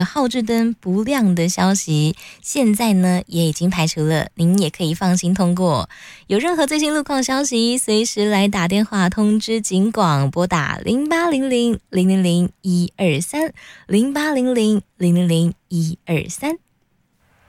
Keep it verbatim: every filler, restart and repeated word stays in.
号志灯不亮的消息，现在呢也已经排除了，您也可以放心通过。有任何最新路况消息，随时来打电话通知警广，拨打零八零零零零零一二三零八零零零零零一二三。